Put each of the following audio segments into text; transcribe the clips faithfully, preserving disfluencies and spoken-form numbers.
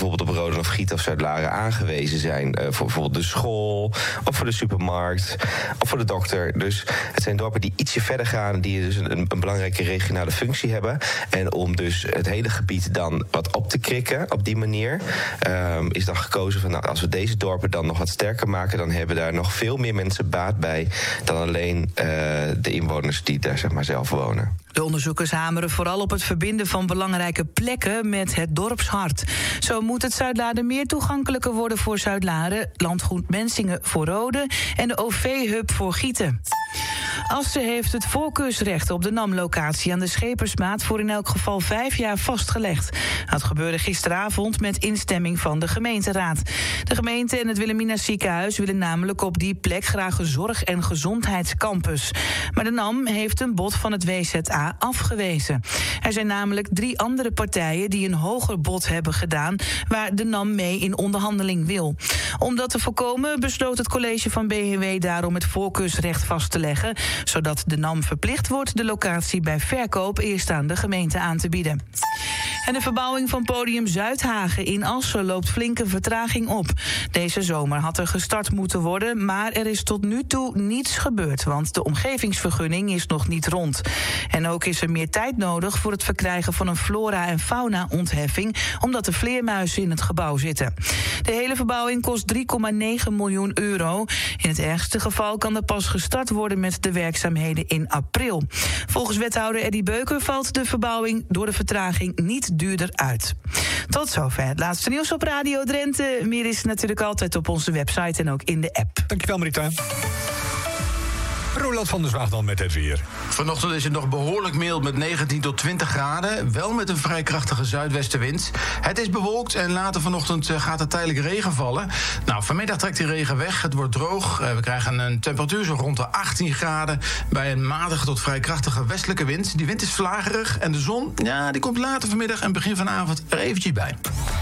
bijvoorbeeld op Roden of Gieten of Zuidlaren aangewezen zijn. Uh, voor bijvoorbeeld de school, of voor de supermarkt, of voor de dokter. Dus het zijn dorpen die ietsje verder gaan, die dus een, een belangrijke regionale functie hebben. En om dus het hele gebied dan wat op te krikken op die manier, um, is dan gekozen van, nou, als we deze dorpen dan nog wat sterker maken, dan hebben daar nog veel meer mensen baat bij dan alleen uh, de inwoners die daar zeg maar zelf wonen. De onderzoekers hameren vooral op het verbinden van belangrijke plekken met het dorpshart. Zo moet het Zuidlaren meer toegankelijker worden voor Zuidlaren, Landgoed Mensingen voor Rode en de O V-hub voor Gieten. Assen heeft het voorkeursrecht op de N A M-locatie aan de Schepersmaat voor in elk geval vijf jaar vastgelegd. Dat gebeurde gisteravond met instemming van de gemeenteraad. De gemeente en het Wilhelmina ziekenhuis willen namelijk op die plek graag een zorg- en gezondheidscampus. Maar de N A M heeft een bod van het W Z A afgewezen. Er zijn namelijk drie andere partijen die een hoger bod hebben gedaan, waar de N A M mee in onderhandeling wil. Om dat te voorkomen besloot het college van B H W daarom het voorkeursrecht vast te leggen, zodat de N A M verplicht wordt de locatie bij verkoop eerst aan de gemeente aan te bieden. En de verbouwing van Podium Zuidhagen in Assen loopt flinke vertraging op. Deze zomer had er gestart moeten worden, maar er is tot nu toe niets gebeurd, want de omgevingsvergunning is nog niet rond. En ook is er meer tijd nodig voor het verkrijgen van een flora- en fauna-ontheffing, omdat er vleermuizen in het gebouw zitten. De hele verbouwing kost drie komma negen miljoen euro. In het ergste geval kan er pas gestart worden met de werkzaamheden in april. Volgens wethouder Eddy Beuker valt de verbouwing door de vertraging niet duurder uit. Tot zover het laatste nieuws op Radio Drenthe. Meer is natuurlijk altijd op onze website en ook in de app. Dankjewel, Marita. Roland van der Zwaag dan met het weer. Vanochtend is het nog behoorlijk mild met negentien tot twintig graden. Wel met een vrij krachtige zuidwestenwind. Het is bewolkt en later vanochtend gaat er tijdelijk regen vallen. Nou, vanmiddag trekt die regen weg. Het wordt droog. We krijgen een temperatuur zo rond de achttien graden... bij een matige tot vrij krachtige westelijke wind. Die wind is vlagerig en de zon, ja, die komt later vanmiddag en begin vanavond er eventjes bij.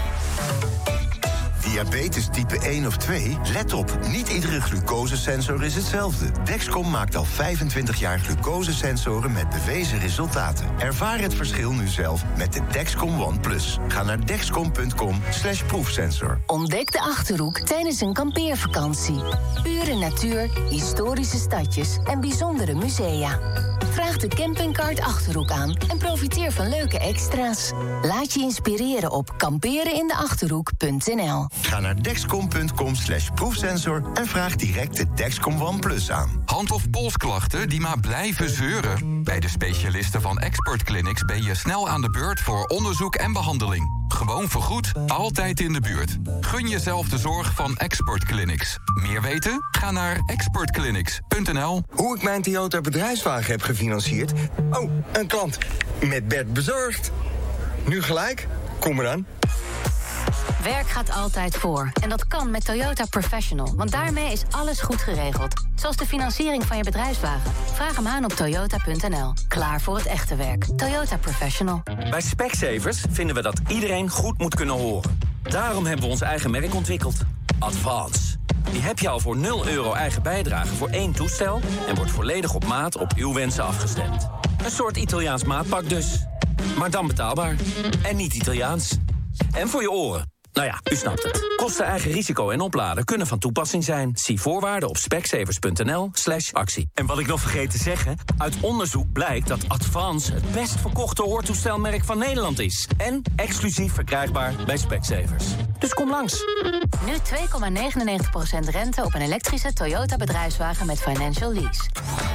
Diabetes type één of twee? Let op, niet iedere glucosesensor is hetzelfde. Dexcom maakt al vijfentwintig jaar glucosesensoren met bewezen resultaten. Ervaar het verschil nu zelf met de Dexcom One Plus. Ga naar dexcom punt com slash proefsensor. Ontdek de Achterhoek tijdens een kampeervakantie. Pure natuur, historische stadjes en bijzondere musea. Vraag de campingkaart Achterhoek aan en profiteer van leuke extra's. Laat je inspireren op kamperenindeachterhoek punt n l. Ga naar dexcom punt com slash proefsensor en vraag direct de Dexcom One Plus aan. Hand- of polsklachten die maar blijven zeuren? Bij de specialisten van Expert Clinics ben je snel aan de beurt voor onderzoek en behandeling. Gewoon vergoed, altijd in de buurt. Gun jezelf de zorg van Expert Clinics. Meer weten? Ga naar expert clinics punt n l. Hoe ik mijn Toyota bedrijfswagen heb gefinancierd? Oh, een klant. Met Bert bezorgd. Nu gelijk? Kom eraan. Werk gaat altijd voor. En dat kan met Toyota Professional. Want daarmee is alles goed geregeld. Zoals de financiering van je bedrijfswagen. Vraag hem aan op toyota punt n l. Klaar voor het echte werk. Toyota Professional. Bij Specsavers vinden we dat iedereen goed moet kunnen horen. Daarom hebben we ons eigen merk ontwikkeld. Advance. Die heb je al voor nul euro eigen bijdrage voor één toestel... en wordt volledig op maat op uw wensen afgestemd. Een soort Italiaans maatpak dus. Maar dan betaalbaar. En niet Italiaans. En voor je oren. Nou ja, u snapt het. Kosten, eigen risico en opladen kunnen van toepassing zijn. Zie voorwaarden op specsavers punt n l slash actie. En wat ik nog vergeet te zeggen... uit onderzoek blijkt dat Advance het best verkochte hoortoestelmerk van Nederland is. En exclusief verkrijgbaar bij Specsavers. Dus kom langs. Nu twee komma negenennegentig procent rente op een elektrische Toyota bedrijfswagen met financial lease.